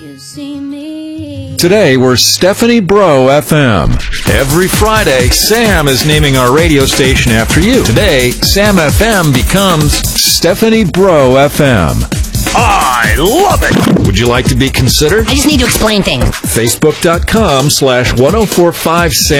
you see me. Today, we're Stephanie Bro FM. Every Friday, Sam is naming our radio station after you. Today, Sam FM becomes Stephanie Bro FM. I love it! Would you like to be considered? I just need to explain things. Facebook.com/1045 Sam.